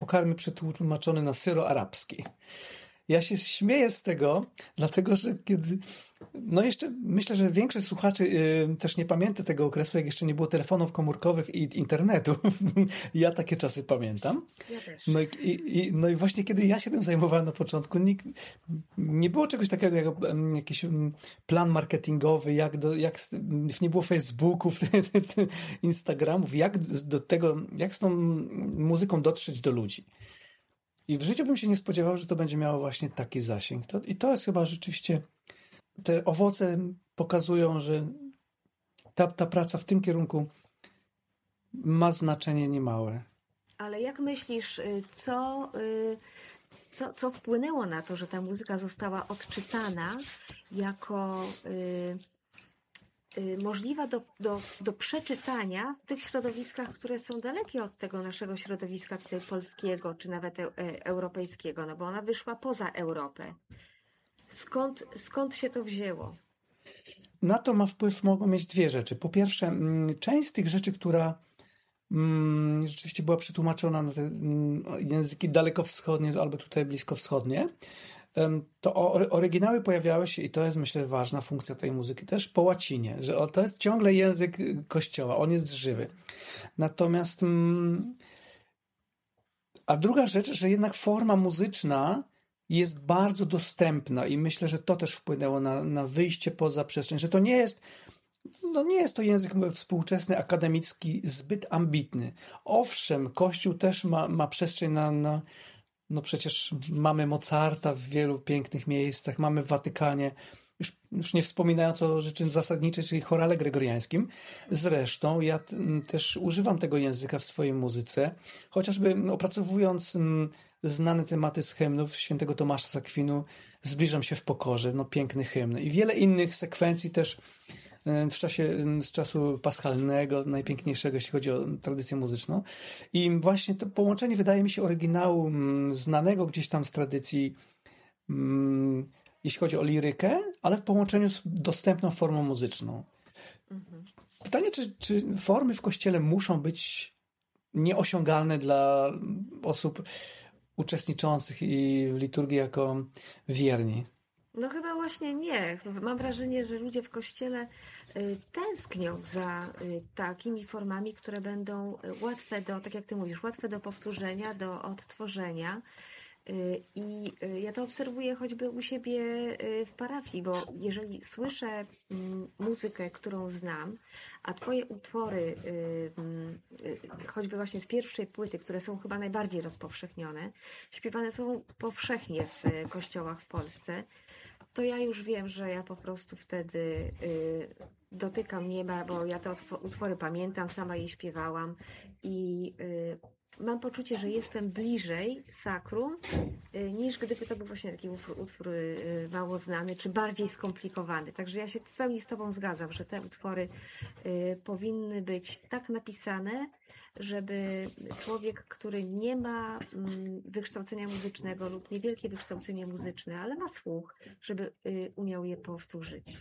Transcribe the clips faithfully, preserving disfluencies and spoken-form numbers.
pokarmy przetłumaczone na syro-arabski. Ja się śmieję z tego, dlatego że kiedy... No jeszcze myślę, że większość słuchaczy y, też nie pamięta tego okresu, jak jeszcze nie było telefonów komórkowych i internetu. Ja takie czasy pamiętam. Ja też. No i, i, no i właśnie kiedy ja się tym zajmowałem na początku, nikt, nie było czegoś takiego jak um, jakiś um, plan marketingowy, jak, do, jak nie było Facebooków, Instagramów, jak do tego, jak z tą muzyką dotrzeć do ludzi. I w życiu bym się nie spodziewał, że to będzie miało właśnie taki zasięg. To, I to jest chyba rzeczywiście... Te owoce pokazują, że ta, ta praca w tym kierunku ma znaczenie niemałe. Ale jak myślisz, co, co, co wpłynęło na to, że ta muzyka została odczytana jako możliwa do, do, do przeczytania w tych środowiskach, które są dalekie od tego naszego środowiska tutaj polskiego, czy nawet e, europejskiego, no bo ona wyszła poza Europę. Skąd, skąd się to wzięło? Na to ma wpływ mogą mieć dwie rzeczy. Po pierwsze, część z tych rzeczy, która mm, rzeczywiście była przetłumaczona na te mm, języki dalekowschodnie albo tutaj bliskowschodnie, to oryginały pojawiały się, i to jest, myślę, ważna funkcja tej muzyki, też po łacinie, że to jest ciągle język Kościoła, on jest żywy. Natomiast a druga rzecz, że jednak forma muzyczna jest bardzo dostępna i myślę, że to też wpłynęło na, na wyjście poza przestrzeń, że to nie jest no nie jest to język współczesny, akademicki, zbyt ambitny. Owszem, Kościół też ma, ma przestrzeń na, na no przecież mamy Mozarta w wielu pięknych miejscach, mamy w Watykanie, już, już nie wspominając o rzeczy zasadniczej, czyli chorale gregoriańskim. Zresztą ja t, też używam tego języka w swojej muzyce, chociażby opracowując m, znane tematy z hymnów świętego Tomasza z Akwinu, Zbliżam się w pokorze, no piękny hymn. I wiele innych sekwencji też w czasie, z czasu paschalnego, najpiękniejszego, jeśli chodzi o tradycję muzyczną. I właśnie to połączenie, wydaje mi się, oryginału znanego gdzieś tam z tradycji, jeśli chodzi o lirykę, ale w połączeniu z dostępną formą muzyczną. Mhm. Pytanie, czy, czy formy w Kościele muszą być nieosiągalne dla osób uczestniczących i w liturgii jako wierni? No chyba właśnie nie. Mam wrażenie, że ludzie w Kościele tęsknią za takimi formami, które będą łatwe do, tak jak ty mówisz, łatwe do powtórzenia, do odtworzenia. I ja to obserwuję choćby u siebie w parafii, bo jeżeli słyszę muzykę, którą znam, a twoje utwory, choćby właśnie z pierwszej płyty, które są chyba najbardziej rozpowszechnione, śpiewane są powszechnie w kościołach w Polsce, to ja już wiem, że ja po prostu wtedy dotykam nieba, bo ja te utwory pamiętam, sama je śpiewałam i mam poczucie, że jestem bliżej sakrum, niż gdyby to był właśnie taki utwór, utwór mało znany, czy bardziej skomplikowany. Także ja się w pełni z tobą zgadzam, że te utwory powinny być tak napisane, żeby człowiek, który nie ma wykształcenia muzycznego lub niewielkie wykształcenie muzyczne, ale ma słuch, żeby umiał je powtórzyć.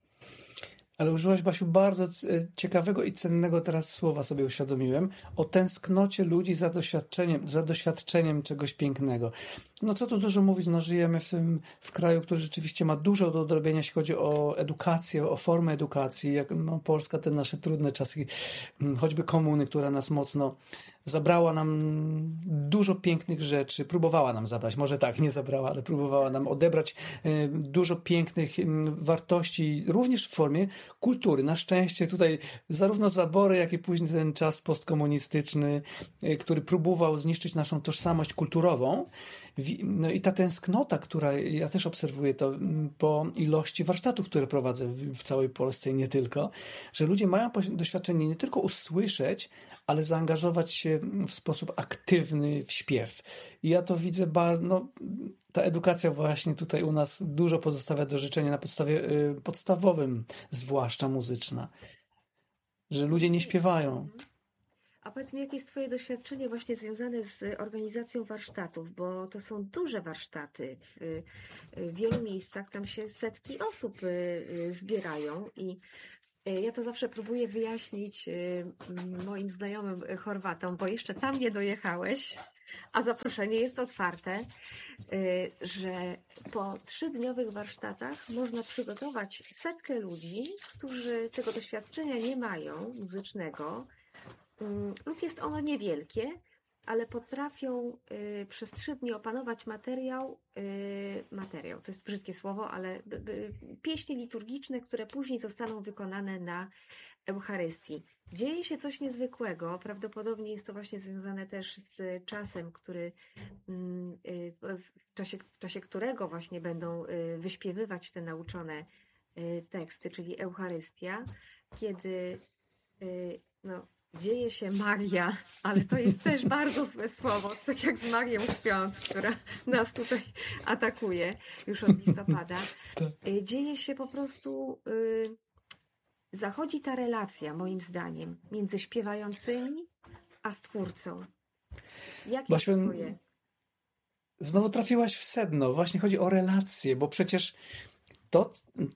Ale użyłaś, Basiu, bardzo ciekawego i cennego teraz słowa, sobie uświadomiłem, o tęsknocie ludzi za doświadczeniem, za doświadczeniem czegoś pięknego. No co tu dużo mówić, no żyjemy w tym, w kraju, który rzeczywiście ma dużo do odrobienia, jeśli chodzi o edukację, o formę edukacji, jak no, Polska, te nasze trudne czasy, choćby komuny, która nas mocno zabrała nam dużo pięknych rzeczy, próbowała nam zabrać, może tak, nie zabrała, ale próbowała nam odebrać dużo pięknych wartości, również w formie kultury. Na szczęście tutaj zarówno zabory, jak i później ten czas postkomunistyczny, który próbował zniszczyć naszą tożsamość kulturową. No i ta tęsknota, która ja też obserwuję to po ilości warsztatów, które prowadzę w całej Polsce i nie tylko, że ludzie mają doświadczenie nie tylko usłyszeć, ale zaangażować się w sposób aktywny w śpiew. I ja to widzę bardzo, no, ta edukacja właśnie tutaj u nas dużo pozostawia do życzenia na podstawie y, podstawowym, zwłaszcza muzyczna, że ludzie nie śpiewają. A powiedz mi, jakie jest twoje doświadczenie właśnie związane z organizacją warsztatów, bo to są duże warsztaty. W, w wielu miejscach tam się setki osób zbierają i ja to zawsze próbuję wyjaśnić moim znajomym Chorwatom, bo jeszcze tam nie dojechałeś, A zaproszenie jest otwarte, że po trzydniowych warsztatach można przygotować setkę ludzi, którzy tego doświadczenia nie mają muzycznego lub jest ono niewielkie, ale potrafią y, przez trzy dni opanować materiał, y, materiał, to jest brzydkie słowo, ale y, y, pieśni liturgiczne, które później zostaną wykonane na Eucharystii. Dzieje się coś niezwykłego, prawdopodobnie jest to właśnie związane też z czasem, który, y, w, czasie, w czasie którego właśnie będą y, wyśpiewywać te nauczone y, teksty, czyli Eucharystia, kiedy y, no, dzieje się magia, ale to jest też bardzo złe słowo, tak jak z magią świąt, która nas tutaj atakuje już od listopada. Dzieje się po prostu, y, zachodzi ta relacja, moim zdaniem, między śpiewającymi a Stwórcą. Jakie jest twoje? Znowu trafiłaś w sedno. Właśnie chodzi o relacje, bo przecież to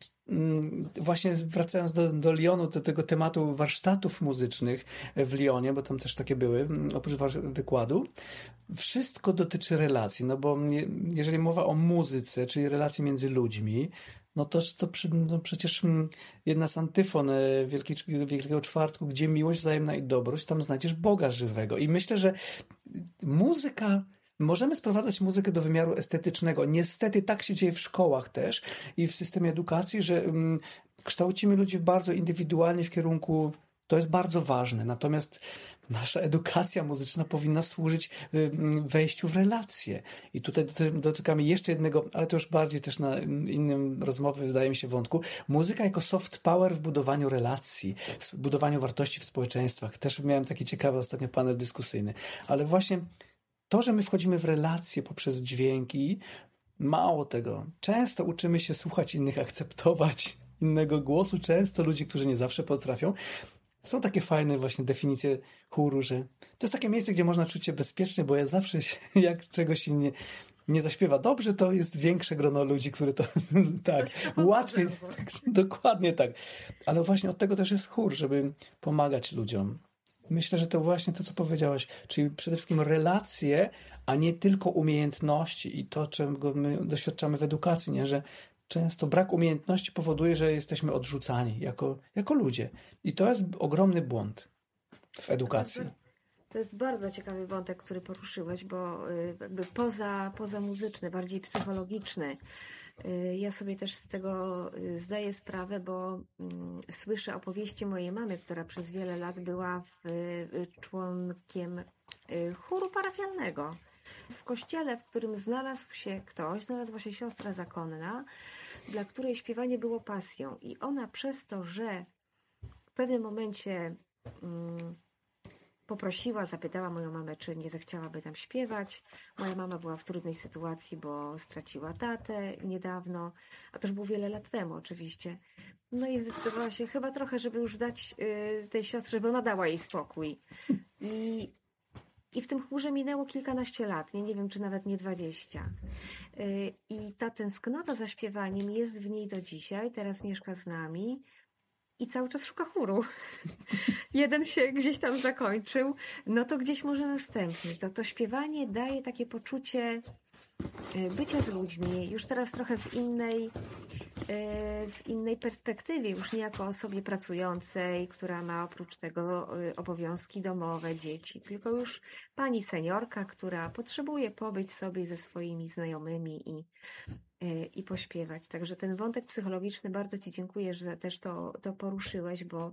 właśnie wracając do, do Lyonu, do tego tematu warsztatów muzycznych w Lyonie, bo tam też takie były, oprócz wykładu, wszystko dotyczy relacji, no bo jeżeli mowa o muzyce, czyli relacji między ludźmi, no to, to no przecież jedna z antyfon Wielkiego, Wielkiego Czwartku, gdzie miłość wzajemna i dobroć, tam znajdziesz Boga żywego. I myślę, że muzyka, możemy sprowadzać muzykę do wymiaru estetycznego. Niestety tak się dzieje w szkołach też i w systemie edukacji, że um, kształcimy ludzi bardzo indywidualnie w kierunku, to jest bardzo ważne. Natomiast nasza edukacja muzyczna powinna służyć um, wejściu w relacje. I tutaj dotykamy jeszcze jednego, ale to już bardziej też na innym rozmowie, wydaje mi się, wątku. Muzyka jako soft power w budowaniu relacji, w budowaniu wartości w społeczeństwach. Też miałem taki ciekawy ostatnio panel dyskusyjny. Ale właśnie to, że my wchodzimy w relacje poprzez dźwięki, mało tego. Często uczymy się słuchać innych, akceptować innego głosu. Często ludzi, którzy nie zawsze potrafią. Są takie fajne właśnie definicje chóru, że to jest takie miejsce, gdzie można czuć się bezpiecznie, bo ja zawsze się, jak czegoś się nie, nie zaśpiewa dobrze, to jest większe grono ludzi, które to tak, łatwiej, dokładnie tak. Ale właśnie od tego też jest chór, żeby pomagać ludziom. Myślę, że to właśnie to, co powiedziałaś, czyli przede wszystkim relacje, a nie tylko umiejętności i to, czego my doświadczamy w edukacji, nie? Że często brak umiejętności powoduje, że jesteśmy odrzucani jako, jako ludzie. I to jest ogromny błąd w edukacji. To jest bardzo ciekawy wątek, który poruszyłeś, bo jakby poza, poza muzyczny, bardziej psychologiczny. Ja sobie też z tego zdaję sprawę, bo słyszę opowieści mojej mamy, która przez wiele lat była członkiem chóru parafialnego. W kościele, w którym znalazł się ktoś, znalazła się siostra zakonna, dla której śpiewanie było pasją. I ona przez to, że w pewnym momencie poprosiła, zapytała moją mamę, czy nie zechciałaby tam śpiewać. Moja mama była w trudnej sytuacji, bo straciła tatę niedawno, a to już było wiele lat temu oczywiście. No i zdecydowała się chyba trochę, żeby już dać y, tej siostrze, żeby ona dała jej spokój. I, i w tym chórze minęło kilkanaście lat, nie, nie wiem, czy nawet nie dwadzieścia. Y, I ta tęsknota za śpiewaniem jest w niej do dzisiaj, teraz mieszka z nami. I cały czas szuka chóru. Jeden się gdzieś tam zakończył, no to gdzieś może następny. To, to śpiewanie daje takie poczucie bycia z ludźmi, już teraz trochę w innej, w innej perspektywie, już nie jako osobie pracującej, która ma oprócz tego obowiązki domowe, dzieci, tylko już pani seniorka, która potrzebuje pobyć sobie ze swoimi znajomymi i i pośpiewać. Także ten wątek psychologiczny, bardzo Ci dziękuję, że też to, to poruszyłeś, bo,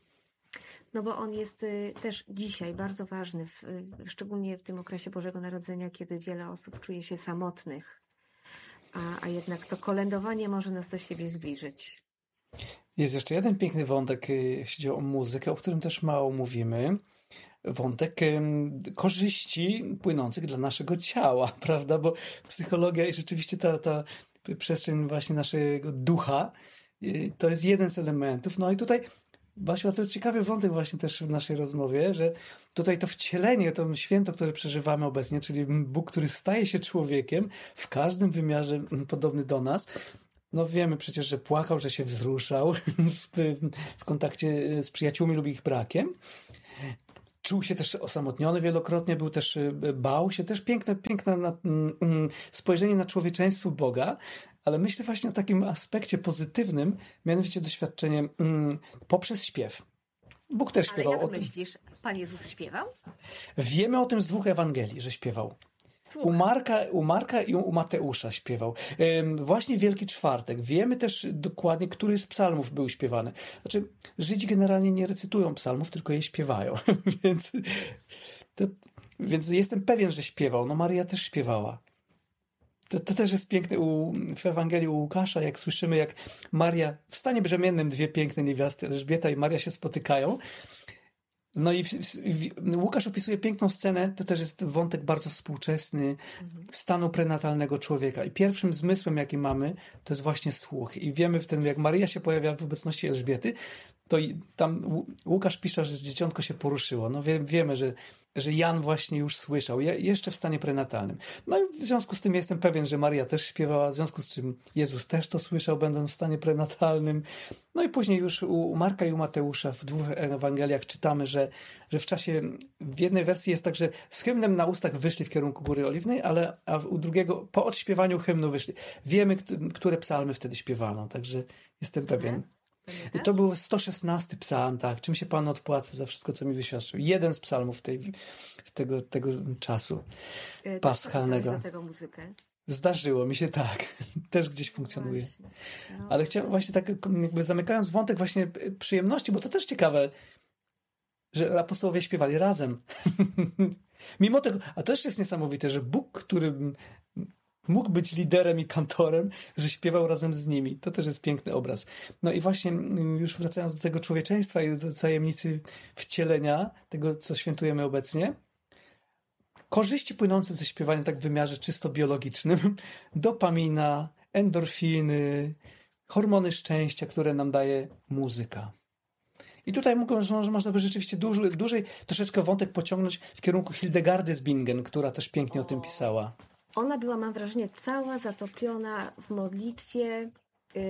no bo on jest też dzisiaj bardzo ważny, w, szczególnie w tym okresie Bożego Narodzenia, kiedy wiele osób czuje się samotnych, a, a jednak to kolędowanie może nas do siebie zbliżyć. Jest jeszcze jeden piękny wątek, jeśli chodzi o muzykę, o którym też mało mówimy. Wątek korzyści płynących dla naszego ciała, prawda? Bo psychologia i rzeczywiście ta, ta przestrzeń właśnie naszego ducha to jest jeden z elementów. No i tutaj, Basiu, to jest ciekawy wątek właśnie też w naszej rozmowie, że tutaj to wcielenie, to święto, które przeżywamy obecnie, czyli Bóg, który staje się człowiekiem w każdym wymiarze podobny do nas. No wiemy przecież, że płakał, że się wzruszał w kontakcie z przyjaciółmi lub ich brakiem. czuł się też osamotniony wielokrotnie, był też, bał się, też piękne, piękne na, mm, spojrzenie na człowieczeństwo Boga, ale myślę właśnie o takim aspekcie pozytywnym, mianowicie doświadczeniem mm, poprzez śpiew. Bóg też śpiewał ale jak o tym. myślisz, Pan Jezus śpiewał? Wiemy o tym z dwóch Ewangelii, że śpiewał. U Marka, u Marka i u Mateusza śpiewał. Właśnie Wielki Czwartek. Wiemy też dokładnie, który z psalmów był śpiewany. Znaczy, Żydzi generalnie nie recytują psalmów, tylko je śpiewają. więc, to, więc jestem pewien, że śpiewał. No Maria też śpiewała. To, to też jest piękne u, w Ewangelii u Łukasza, jak słyszymy, jak Maria w stanie brzemiennym, dwie piękne niewiasty, Elżbieta i Maria się spotykają. No i w, w, Łukasz opisuje piękną scenę, to też jest wątek bardzo współczesny stanu prenatalnego człowieka. I pierwszym zmysłem, jaki mamy, to jest właśnie słuch. I wiemy w tym, jak Maryja się pojawia w obecności Elżbiety, to i tam Łukasz pisze, że dzieciątko się poruszyło. No wie, wiemy, że, że Jan właśnie już słyszał, je, jeszcze w stanie prenatalnym. No i w związku z tym jestem pewien, że Maria też śpiewała, w związku z czym Jezus też to słyszał, będąc w stanie prenatalnym. No i później już u Marka i u Mateusza w dwóch Ewangeliach czytamy, że, że w czasie, w jednej wersji jest tak, że z hymnem na ustach wyszli w kierunku Góry Oliwnej, ale a u drugiego po odśpiewaniu hymnu wyszli. Wiemy, które psalmy wtedy śpiewano, także jestem pewien. I to był sto szesnasty psalm, tak. Czym się Pan odpłaca za wszystko, co mi wyświadczył? Jeden z psalmów tej, tego, tego czasu Też paschalnego. za tego muzykę. Zdarzyło mi się tak. Też gdzieś funkcjonuje. No. Ale chciałem właśnie tak, jakby zamykając wątek właśnie przyjemności, bo to też ciekawe, że apostołowie śpiewali razem. Mimo tego, a też jest niesamowite, że Bóg, który mógł być liderem i kantorem, że śpiewał razem z nimi. To też jest piękny obraz. No i właśnie już wracając do tego człowieczeństwa i do tajemnicy wcielenia, tego, co świętujemy obecnie, korzyści płynące ze śpiewania tak w wymiarze czysto biologicznym, dopamina, endorfiny, hormony szczęścia, które nam daje muzyka. I tutaj mogę, że można by rzeczywiście dłużej, dłużej troszeczkę wątek pociągnąć w kierunku Hildegardy z Bingen, która też pięknie o tym pisała. Ona była, mam wrażenie, cała zatopiona w modlitwie, yy,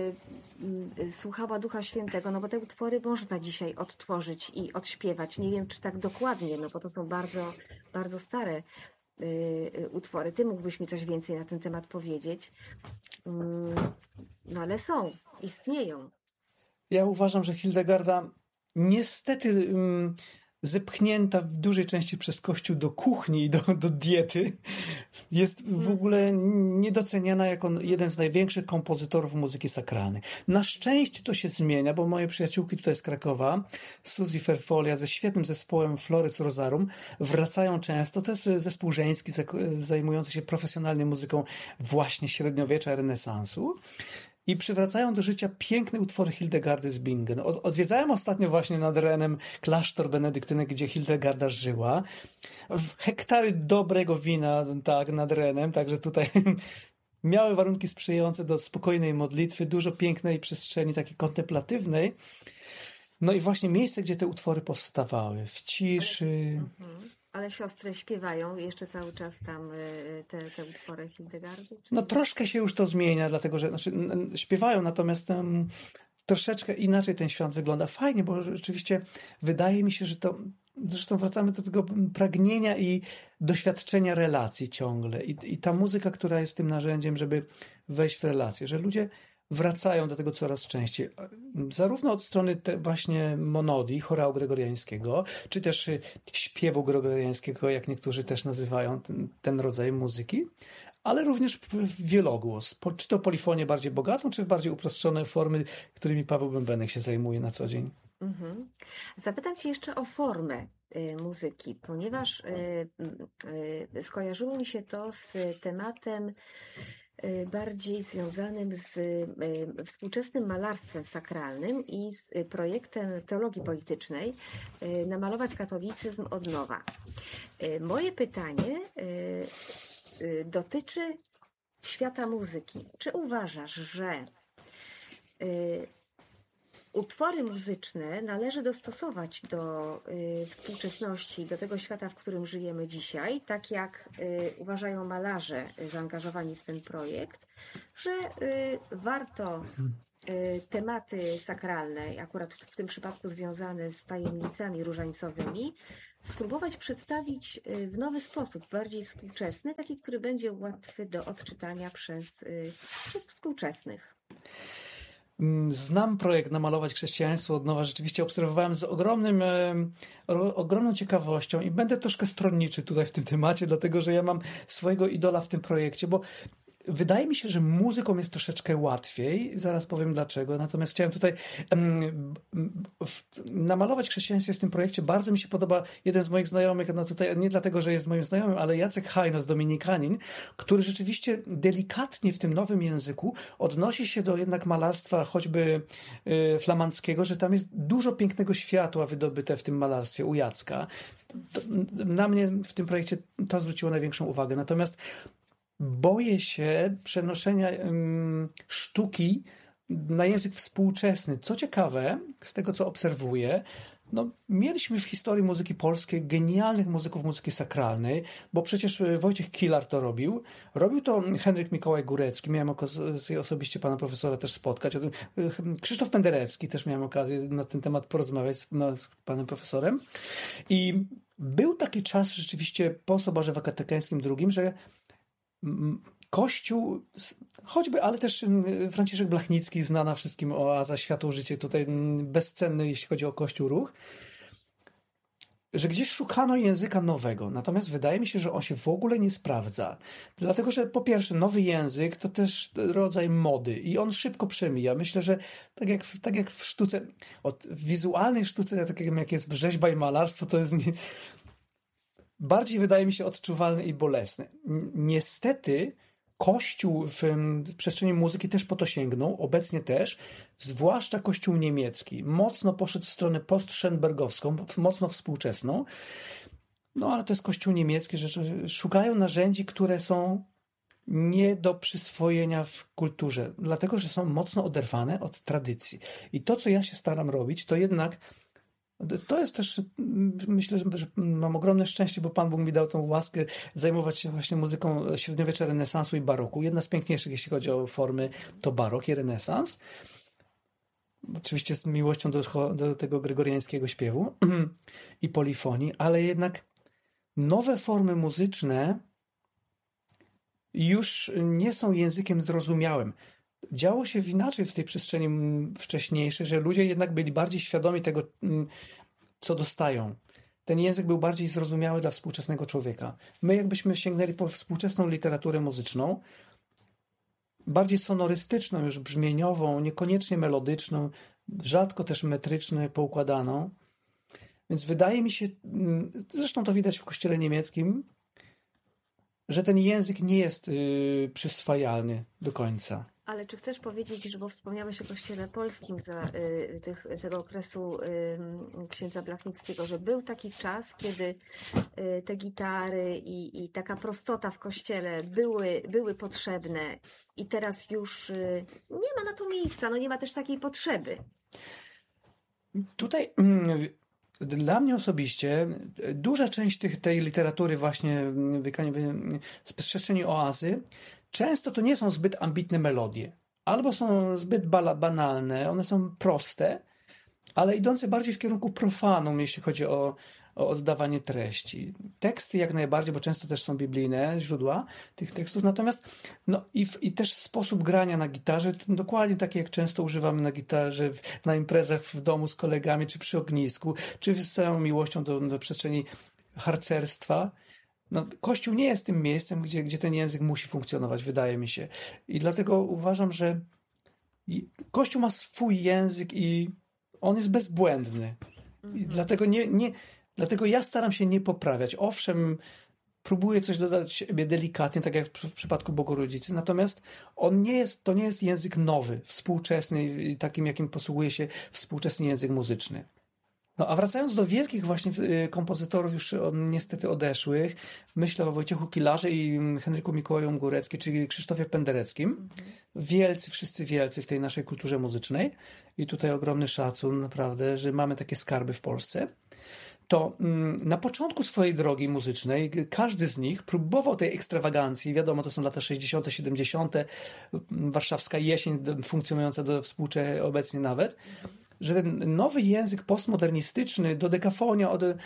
yy, słuchała Ducha Świętego, no bo te utwory można dzisiaj odtworzyć i odśpiewać. Nie wiem, czy tak dokładnie, no bo to są bardzo, bardzo stare yy, utwory. Ty mógłbyś mi coś więcej na ten temat powiedzieć. Yy, no ale są, istnieją. Ja uważam, że Hildegarda niestety um, zepchnięta w dużej części przez Kościół do kuchni i do, do diety, jest w ogóle niedoceniana jako jeden z największych kompozytorów muzyki sakralnej. Na szczęście to się zmienia, bo moje przyjaciółki tutaj z Krakowa, Suzy Ferfolia ze świetnym zespołem Flores Rosarum, wracają często. To jest zespół żeński zajmujący się profesjonalnie muzyką właśnie średniowiecza, renesansu. I przywracają do życia piękne utwory Hildegardy z Bingen. Odwiedzałem ostatnio właśnie nad Renem klasztor benedyktynek, gdzie Hildegarda żyła. Hektary dobrego wina, tak, nad Renem, także tutaj miały warunki sprzyjające do spokojnej modlitwy, dużo pięknej przestrzeni takiej kontemplatywnej. No i właśnie miejsce, gdzie te utwory powstawały, w ciszy. Ale siostry śpiewają jeszcze cały czas tam te, te utwory Hildegardy? Czy... No troszkę się już to zmienia, dlatego że znaczy, śpiewają, natomiast um, troszeczkę inaczej ten świąt wygląda. Fajnie, bo rzeczywiście wydaje mi się, że to, zresztą wracamy do tego pragnienia i doświadczenia relacji ciągle. I, i ta muzyka, która jest tym narzędziem, żeby wejść w relacje, że ludzie wracają do tego coraz częściej. Zarówno od strony te właśnie monodii, chorału gregoriańskiego, czy też śpiewu gregoriańskiego, jak niektórzy też nazywają ten, ten rodzaj muzyki, ale również w wielogłos. Czy to polifonię bardziej bogatą, czy w bardziej uproszczone formy, którymi Paweł Bębenek się zajmuje na co dzień. Mhm. Zapytam Cię jeszcze o formę y, muzyki, ponieważ y, y, skojarzyło mi się to z tematem bardziej związanym z współczesnym malarstwem sakralnym i z projektem teologii politycznej Namalować katolicyzm od nowa. Moje pytanie dotyczy świata muzyki. Czy uważasz, że utwory muzyczne należy dostosować do y, współczesności, do tego świata, w którym żyjemy dzisiaj, tak jak y, uważają malarze y, zaangażowani w ten projekt, że y, warto y, tematy sakralne, akurat w tym przypadku związane z tajemnicami różańcowymi, spróbować przedstawić w nowy sposób, bardziej współczesny, taki, który będzie łatwy do odczytania przez, przez współczesnych. Znam projekt Namalować chrześcijaństwo od nowa. Rzeczywiście obserwowałem z ogromnym, e, ogromną ciekawością i będę troszkę stronniczy tutaj w tym temacie, dlatego że ja mam swojego idola w tym projekcie, bo wydaje mi się, że muzyką jest troszeczkę łatwiej. Zaraz powiem dlaczego. Natomiast chciałem tutaj um, w, namalować chrześcijaństwo w tym projekcie. Bardzo mi się podoba jeden z moich znajomych, no tutaj nie dlatego, że jest moim znajomym, ale Jacek Hajnos, dominikanin, który rzeczywiście delikatnie w tym nowym języku odnosi się do jednak malarstwa choćby y, flamandzkiego, że tam jest dużo pięknego światła wydobyte w tym malarstwie u Jacka. To, na mnie w tym projekcie to zwróciło największą uwagę. Natomiast boję się przenoszenia um, sztuki na język współczesny. Co ciekawe, z tego co obserwuję, no, mieliśmy w historii muzyki polskiej genialnych muzyków muzyki sakralnej, bo przecież Wojciech Kilar to robił. Robił to Henryk Mikołaj Górecki. Miałem okazję osobiście pana profesora też spotkać. Krzysztof Penderecki też miałem okazję na ten temat porozmawiać z, no, z panem profesorem. I był taki czas rzeczywiście po Soborze Watykańskim drugim, że Kościół, choćby, ale też Franciszek Blachnicki, znana wszystkim oaza Światło-Życie, tutaj bezcenny, jeśli chodzi o Kościół ruch, że gdzieś szukano języka nowego, natomiast wydaje mi się, że on się w ogóle nie sprawdza. Dlatego, że po pierwsze nowy język to też rodzaj mody i on szybko przemija. Myślę, że tak jak, tak jak w sztuce, od wizualnej sztuce, tak jak jest rzeźba i malarstwo, to jest nie, bardziej wydaje mi się odczuwalny i bolesny. Niestety Kościół w, w przestrzeni muzyki też po to sięgnął, obecnie też, zwłaszcza Kościół niemiecki. Mocno poszedł w stronę post-Schönbergowską, mocno współczesną. No ale to jest Kościół niemiecki, że szukają narzędzi, które są nie do przyswojenia w kulturze, dlatego że są mocno oderwane od tradycji. I to, co ja się staram robić, to jednak to jest też, myślę, że mam ogromne szczęście, bo Pan Bóg mi dał tą łaskę zajmować się właśnie muzyką średniowiecza, renesansu i baroku. Jedna z piękniejszych, jeśli chodzi o formy, to barok i renesans. Oczywiście z miłością do, do tego gregoriańskiego śpiewu i polifonii, ale jednak nowe formy muzyczne już nie są językiem zrozumiałym. Działo się inaczej w tej przestrzeni wcześniejszej, że ludzie jednak byli bardziej świadomi tego, co dostają. Ten język był bardziej zrozumiały dla współczesnego człowieka. My jakbyśmy sięgnęli po współczesną literaturę muzyczną, bardziej sonorystyczną, już brzmieniową, niekoniecznie melodyczną, rzadko też metryczną, poukładaną. Więc wydaje mi się, zresztą to widać w kościele niemieckim, że ten język nie jest yy, przyswajalny do końca. Ale czy chcesz powiedzieć, że bo wspomniałeś o Kościele Polskim za y, tych, tego okresu y, księdza Blachnickiego, że był taki czas, kiedy y, te gitary i, i taka prostota w Kościele były, były potrzebne i teraz już y, nie ma na to miejsca, no nie ma też takiej potrzeby. Tutaj mm, dla mnie osobiście duża część tych, tej literatury właśnie z przestrzeni oazy często to nie są zbyt ambitne melodie. Albo są zbyt banalne, one są proste, ale idące bardziej w kierunku profanum, jeśli chodzi o, o oddawanie treści. Teksty jak najbardziej, bo często też są biblijne źródła tych tekstów, natomiast no i, w, i też sposób grania na gitarze, dokładnie taki jak często używamy na gitarze w, na imprezach w domu z kolegami, czy przy ognisku, czy z całą miłością do, do przestrzeni harcerstwa. No, Kościół nie jest tym miejscem, gdzie, gdzie ten język musi funkcjonować, wydaje mi się. I dlatego uważam, że Kościół ma swój język i on jest bezbłędny. I dlatego, nie, nie, dlatego ja staram się nie poprawiać. Owszem, próbuję coś dodać siebie delikatnie, tak jak w, w przypadku Bogorodzicy, natomiast on nie jest, to nie jest język nowy, współczesny, takim jakim posługuje się współczesny język muzyczny. No a wracając do wielkich właśnie kompozytorów już niestety odeszłych, myślę o Wojciechu Kilarze i Henryku Mikołaju Góreckim, czyli Krzysztofie Pendereckim. Wielcy, wszyscy wielcy w tej naszej kulturze muzycznej i tutaj ogromny szacun naprawdę, że mamy takie skarby w Polsce. To na początku swojej drogi muzycznej każdy z nich próbował tej ekstrawagancji, wiadomo, to są lata sześćdziesiąte, siedemdziesiąte, warszawska jesień funkcjonująca do współcześnie obecnie nawet, że ten nowy język postmodernistyczny, dodekafonia, od,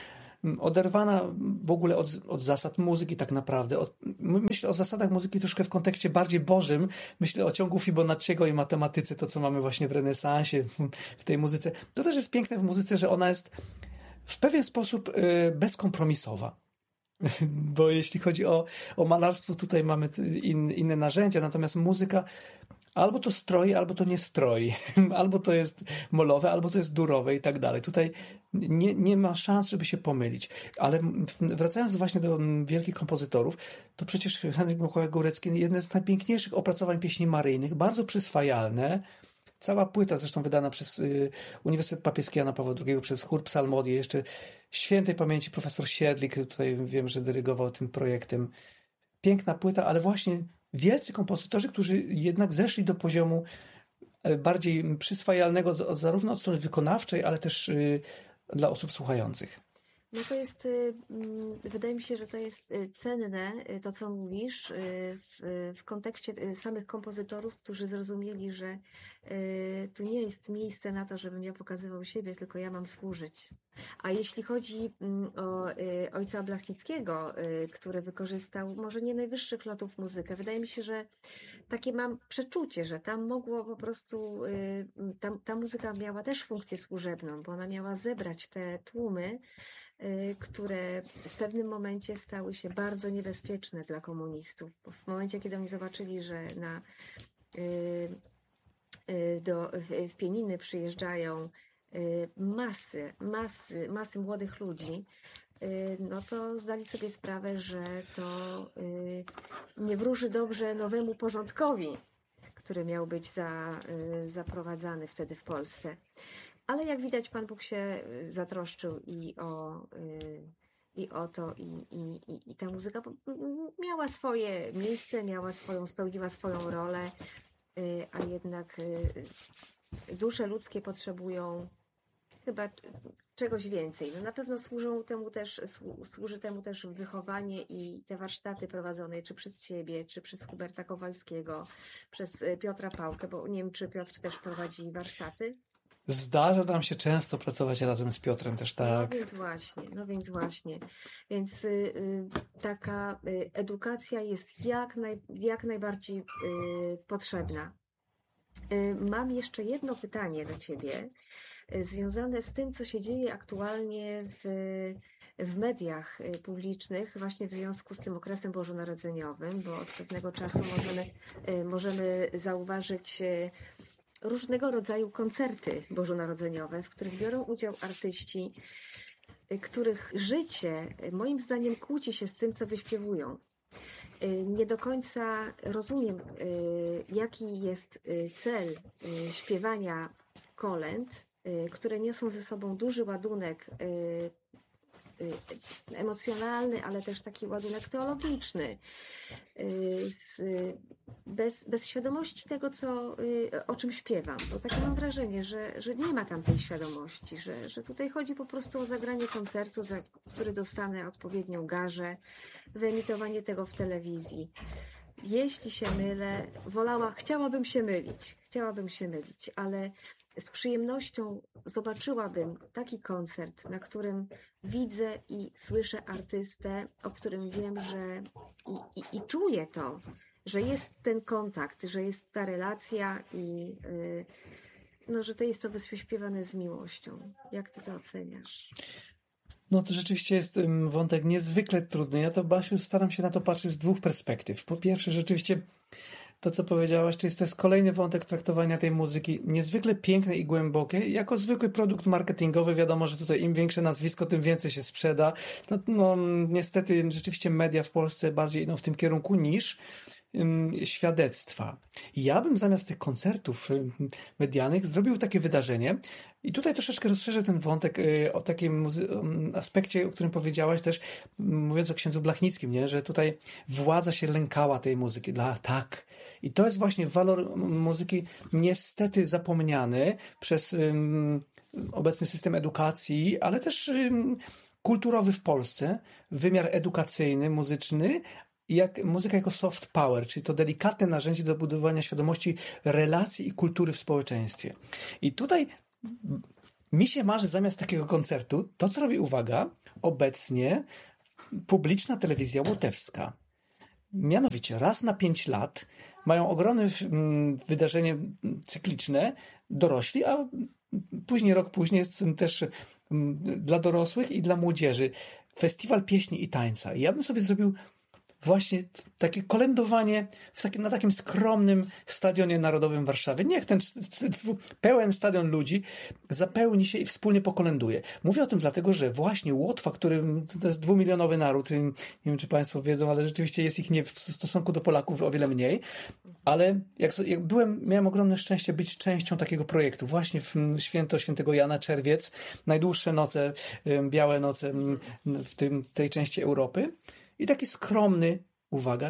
oderwana w ogóle od, od zasad muzyki tak naprawdę. Od, myślę o zasadach muzyki troszkę w kontekście bardziej bożym. Myślę o ciągu Fibonacciego i matematyce, to co mamy właśnie w renesansie, w tej muzyce. To też jest piękne w muzyce, że ona jest w pewien sposób bezkompromisowa. Bo jeśli chodzi o, o malarstwo, tutaj mamy in, inne narzędzia, natomiast muzyka albo to stroi, albo to nie stroi. Albo to jest molowe, albo to jest durowe i tak dalej. Tutaj nie, nie ma szans, żeby się pomylić. Ale wracając właśnie do wielkich kompozytorów, to przecież Henryk Mikołaj Górecki, jedne z najpiękniejszych opracowań pieśni maryjnych, bardzo przyswajalne. Cała płyta zresztą wydana przez y, Uniwersytet Papieski Jana Pawła drugiego, przez chór Psalmodii, jeszcze świętej pamięci profesor Siedlik, tutaj wiem, że dyrygował tym projektem. Piękna płyta, ale właśnie wielcy kompozytorzy, którzy jednak zeszli do poziomu bardziej przyswajalnego zarówno od strony wykonawczej, ale też y, dla osób słuchających. No to jest, wydaje mi się, że to jest cenne, to co mówisz, w, w kontekście samych kompozytorów, którzy zrozumieli, że tu nie jest miejsce na to, żebym ja pokazywał siebie, tylko ja mam służyć. A jeśli chodzi o ojca Blachnickiego, który wykorzystał może nie najwyższych lotów muzykę, wydaje mi się, że takie mam przeczucie, że tam mogło po prostu, ta, ta muzyka miała też funkcję służebną, bo ona miała zebrać te tłumy, które w pewnym momencie stały się bardzo niebezpieczne dla komunistów. Bo w momencie, kiedy oni zobaczyli, że na, do, w, w Pieniny przyjeżdżają masy, masy, masy młodych ludzi, no to zdali sobie sprawę, że to nie wróży dobrze nowemu porządkowi, który miał być za, zaprowadzany wtedy w Polsce. Ale jak widać, Pan Bóg się zatroszczył i o, i o to, i, i, i ta muzyka miała swoje miejsce, miała swoją, spełniła swoją rolę, a jednak dusze ludzkie potrzebują chyba czegoś więcej. No na pewno służą temu też, służy temu też wychowanie i te warsztaty prowadzone czy przez Ciebie, czy przez Huberta Kowalskiego, przez Piotra Pałkę, bo nie wiem, czy Piotr też prowadzi warsztaty. Zdarza nam się często pracować razem z Piotrem też, tak. No więc właśnie, no więc właśnie. Więc y, taka y, edukacja jest jak, naj, jak najbardziej y, potrzebna. Y, mam jeszcze jedno pytanie do Ciebie, y, związane z tym, co się dzieje aktualnie w, w mediach y, publicznych, właśnie w związku z tym okresem bożonarodzeniowym, bo od pewnego czasu możemy, y, możemy zauważyć y, różnego rodzaju koncerty bożonarodzeniowe, w których biorą udział artyści, których życie moim zdaniem kłóci się z tym, co wyśpiewują. Nie do końca rozumiem, jaki jest cel śpiewania kolęd, które niosą ze sobą duży ładunek emocjonalny, ale też taki ładunek teologiczny, z, bez, bez świadomości tego, co, o czym śpiewam. Bo takie mam wrażenie, że, że nie ma tam tej świadomości, że, że tutaj chodzi po prostu o zagranie koncertu, za który dostanę odpowiednią garzę, wyemitowanie tego w telewizji. Jeśli się mylę, wolała, chciałabym się mylić, chciałabym się mylić, ale z przyjemnością zobaczyłabym taki koncert, na którym widzę i słyszę artystę, o którym wiem, że i, i, i czuję to, że jest ten kontakt, że jest ta relacja i yy, no, że to jest to wyśpiewane z miłością. Jak ty to oceniasz? No to rzeczywiście jest wątek niezwykle trudny. Ja to, Basiu, staram się na to patrzeć z dwóch perspektyw. Po pierwsze, rzeczywiście to, co powiedziałaś, to jest, to jest kolejny wątek traktowania tej muzyki niezwykle pięknej i głębokiej. Jako zwykły produkt marketingowy wiadomo, że tutaj im większe nazwisko, tym więcej się sprzeda. No, no niestety rzeczywiście media w Polsce bardziej idą w tym kierunku niż um, świadectwa. Ja bym zamiast tych koncertów um, medialnych zrobił takie wydarzenie i tutaj troszeczkę rozszerzę ten wątek y, o takim muzy- um, aspekcie, o którym powiedziałaś też, mówiąc o księdzu Blachnickim, nie? Że tutaj władza się lękała tej muzyki. Dla, tak. I to jest właśnie walor muzyki niestety zapomniany przez um, obecny system edukacji, ale też um, kulturowy w Polsce, wymiar edukacyjny, muzyczny, jak muzyka jako soft power, czyli to delikatne narzędzie do budowania świadomości relacji i kultury w społeczeństwie. I tutaj mi się marzy zamiast takiego koncertu to, co robi, uwaga, obecnie publiczna telewizja łotewska. Mianowicie raz na pięć lat mają ogromne mm, wydarzenie cykliczne dorośli, a później, rok później jest też mm, dla dorosłych i dla młodzieży festiwal pieśni i tańca. I ja bym sobie zrobił właśnie takie kolędowanie w taki, na takim skromnym stadionie narodowym w Warszawie. Niech ten pełen stadion ludzi zapełni się i wspólnie pokolęduje. Mówię o tym dlatego, że właśnie Łotwa, który to jest dwumilionowy naród, nie wiem, czy państwo wiedzą, ale rzeczywiście jest ich nie w stosunku do Polaków o wiele mniej, ale jak, jak byłem, miałem ogromne szczęście być częścią takiego projektu. Właśnie w święto świętego Jana, czerwiec, najdłuższe noce, białe noce w tym, tej części Europy. I taki skromny, uwaga,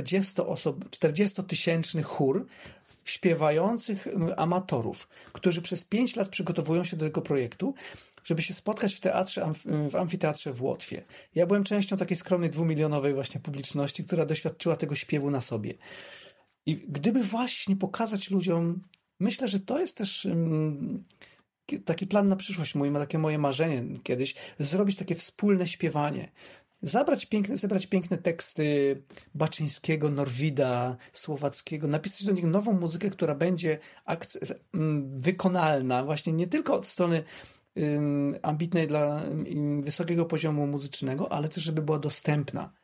czterdziestotysięczny chór śpiewających amatorów, którzy przez pięć lat przygotowują się do tego projektu, żeby się spotkać w teatrze, w amfiteatrze w Łotwie. Ja byłem częścią takiej skromnej, dwumilionowej właśnie publiczności, która doświadczyła tego śpiewu na sobie. I gdyby właśnie pokazać ludziom, myślę, że to jest też um, taki plan na przyszłość mój, takie moje marzenie kiedyś, zrobić takie wspólne śpiewanie. Zabrać piękne, zebrać piękne teksty Baczyńskiego, Norwida, Słowackiego, napisać do nich nową muzykę, która będzie akc- wykonalna, właśnie nie tylko od strony um, ambitnej dla um, wysokiego poziomu muzycznego, ale też, żeby była dostępna.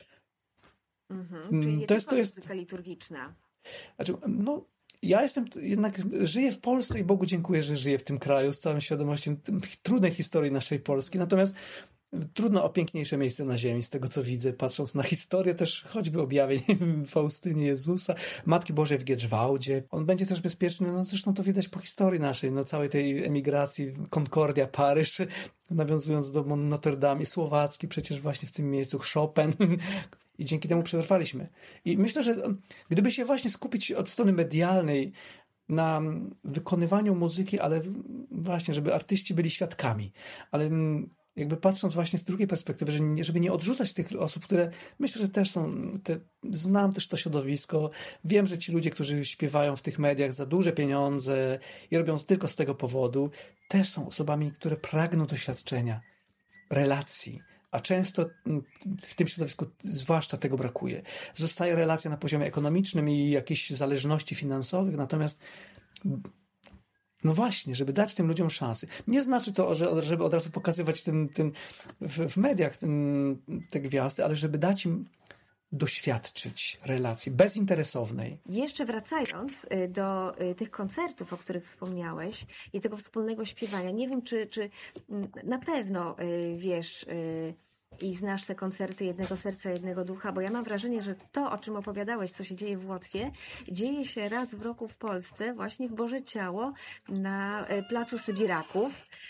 Mhm, czyli nie to jest, to jest muzyka liturgiczna. Znaczy, no, ja jestem, jednak żyję w Polsce i Bogu dziękuję, że żyję w tym kraju z całą świadomością trudnej historii naszej Polski. Natomiast trudno o piękniejsze miejsce na ziemi, z tego co widzę, patrząc na historię też choćby objawień Faustyny Jezusa, Matki Bożej w Giedrzwałdzie. On będzie też bezpieczny, no zresztą to widać po historii naszej, no całej tej emigracji, Concordia, Paryż, nawiązując do Notre Dame i Słowacki, przecież właśnie w tym miejscu Chopin i dzięki temu przetrwaliśmy. I myślę, że gdyby się właśnie skupić od strony medialnej na wykonywaniu muzyki, ale właśnie, żeby artyści byli świadkami, ale jakby patrząc właśnie z drugiej perspektywy, że nie, żeby nie odrzucać tych osób, które myślę, że też są, te, znam też to środowisko, wiem, że ci ludzie, którzy śpiewają w tych mediach za duże pieniądze i robią to tylko z tego powodu, też są osobami, które pragną doświadczenia, relacji, a często w tym środowisku zwłaszcza tego brakuje. Zostaje relacja na poziomie ekonomicznym i jakichś zależności finansowych, natomiast no właśnie, żeby dać tym ludziom szansę. Nie znaczy to, że, żeby od razu pokazywać tym, tym w, w mediach tym, te gwiazdy, ale żeby dać im doświadczyć relacji bezinteresownej. Jeszcze wracając do tych koncertów, o których wspomniałeś i tego wspólnego śpiewania, nie wiem, czy, czy na pewno wiesz i znasz te koncerty Jednego Serca, Jednego Ducha, bo ja mam wrażenie, że to, o czym opowiadałeś, co się dzieje w Łotwie, dzieje się raz w roku w Polsce, właśnie w Boże Ciało na Placu Sybiraków,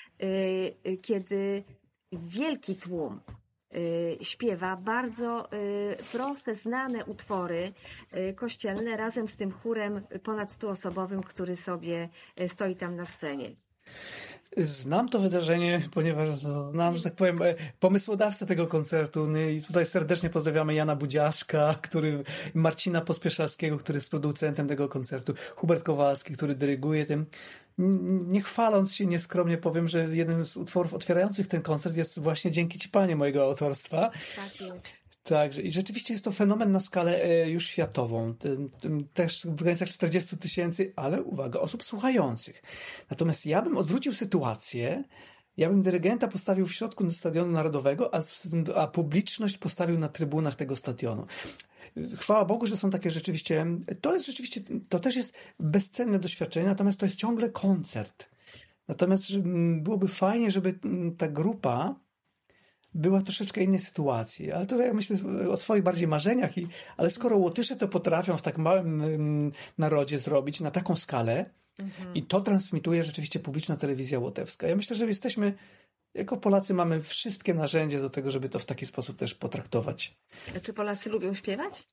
kiedy wielki tłum śpiewa bardzo proste, znane utwory kościelne razem z tym chórem ponad stuosobowym, który sobie stoi tam na scenie. Znam to wydarzenie, ponieważ znam, że tak powiem, pomysłodawcę tego koncertu. I tutaj serdecznie pozdrawiamy Jana Budziaszka, który, Marcina Pospieszalskiego, który jest producentem tego koncertu, Hubert Kowalski, który dyryguje tym. Nie chwaląc się nieskromnie powiem, że jeden z utworów otwierających ten koncert jest właśnie Dzięki Ci Panie mojego autorstwa. Tak jest. Także i rzeczywiście jest to fenomen na skalę już światową. Też w granicach czterdziestu tysięcy, ale uwaga, osób słuchających. Natomiast ja bym odwrócił sytuację, ja bym dyrygenta postawił w środku Stadionu Narodowego, a, a publiczność postawił na trybunach tego stadionu. Chwała Bogu, że są takie rzeczywiście, to jest rzeczywiście, to też jest bezcenne doświadczenie, natomiast to jest ciągle koncert. Natomiast byłoby fajnie, żeby ta grupa była w troszeczkę innej sytuacji, ale to ja myślę o swoich bardziej marzeniach, i, ale skoro Łotysze to potrafią w tak małym um, narodzie zrobić na taką skalę mhm. i to transmituje rzeczywiście publiczna telewizja łotewska. Ja myślę, że jesteśmy, jako Polacy mamy wszystkie narzędzia do tego, żeby to w taki sposób też potraktować. A czy Polacy lubią śpiewać?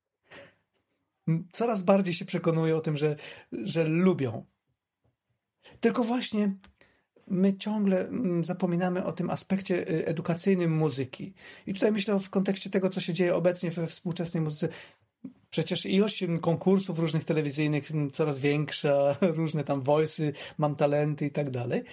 Coraz bardziej się przekonuję o tym, że, że lubią. Tylko właśnie my ciągle zapominamy o tym aspekcie edukacyjnym muzyki. I tutaj myślę w kontekście tego, co się dzieje obecnie we współczesnej muzyce. Przecież ilość konkursów różnych telewizyjnych coraz większa, różne tam voice'y, mam talenty i tak dalej.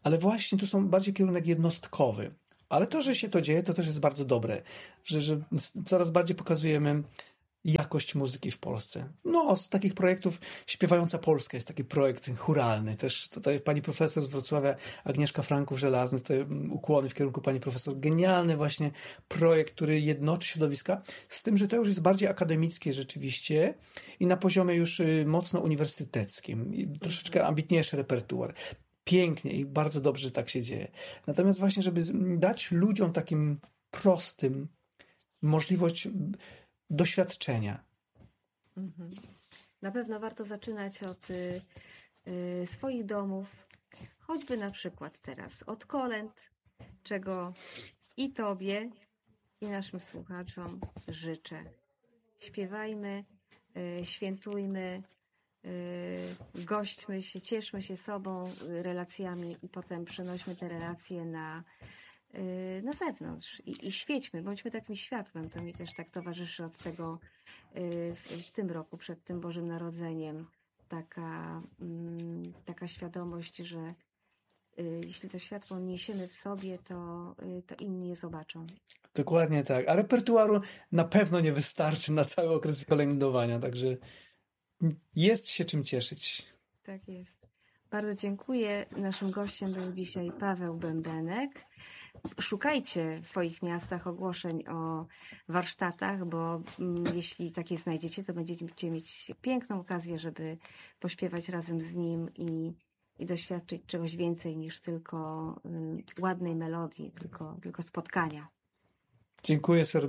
ale właśnie tu są bardziej kierunek jednostkowy. Ale to, że się to dzieje, to też jest bardzo dobre, że, że coraz bardziej pokazujemy jakość muzyki w Polsce. No, z takich projektów Śpiewająca Polska jest taki projekt chóralny. Też tutaj pani profesor z Wrocławia, Agnieszka Franków-Żelazny, tutaj ukłony w kierunku pani profesor. Genialny właśnie projekt, który jednoczy środowiska, z tym, że to już jest bardziej akademickie rzeczywiście i na poziomie już mocno uniwersyteckim. I troszeczkę ambitniejszy repertuar. Pięknie i bardzo dobrze, że tak się dzieje. Natomiast właśnie, żeby dać ludziom takim prostym możliwość doświadczenia. Mhm. Na pewno warto zaczynać od y, y, swoich domów, choćby na przykład teraz od kolęd, czego i Tobie, i naszym słuchaczom życzę. Śpiewajmy, y, świętujmy, y, gośćmy się, cieszmy się sobą, y, relacjami i potem przenośmy te relacje na na zewnątrz i, i świećmy, bądźmy takim światłem. To mi też tak towarzyszy od tego w, w tym roku, przed tym Bożym Narodzeniem. Taka, taka świadomość, że jeśli to światło niesiemy w sobie, to, to inni je zobaczą. Dokładnie tak. A repertuaru na pewno nie wystarczy na cały okres kolędowania, także jest się czym cieszyć. Tak jest. Bardzo dziękuję. Naszym gościem był dzisiaj Paweł Bębenek. Szukajcie w swoich miastach ogłoszeń o warsztatach, bo mm, jeśli takie znajdziecie, to będziecie mieć piękną okazję, żeby pośpiewać razem z nim i, i doświadczyć czegoś więcej niż tylko y, ładnej melodii, tylko, tylko spotkania. Dziękuję serdecznie.